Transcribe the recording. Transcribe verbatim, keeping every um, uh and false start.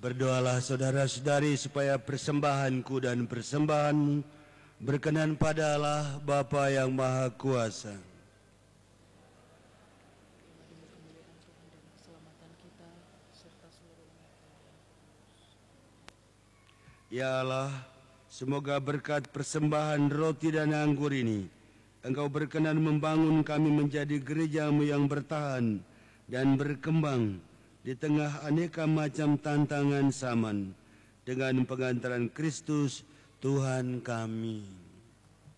Berdoalah saudara-saudari supaya persembahanku dan persembahanmu berkenan pada Allah Bapa yang Maha Kuasa. Ya Allah, semoga berkat persembahan roti dan anggur ini, Engkau berkenan membangun kami menjadi gereja-Mu yang bertahan dan berkembang di tengah aneka macam tantangan zaman, dengan pengantaran Kristus Tuhan kami.